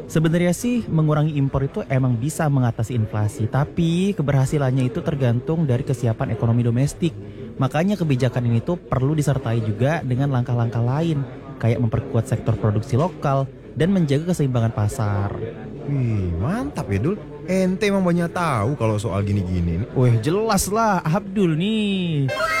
Sebenarnya sih mengurangi impor itu emang bisa mengatasi inflasi, tapi keberhasilannya itu tergantung dari kesiapan ekonomi domestik. Makanya kebijakan ini tuh perlu disertai juga dengan langkah-langkah lain, kayak memperkuat sektor produksi lokal dan menjaga keseimbangan pasar. Wih, mantap ya Dul. Ente emang banyak tahu kalau soal gini-gini nih. Wih, jelas lah Abdul nih.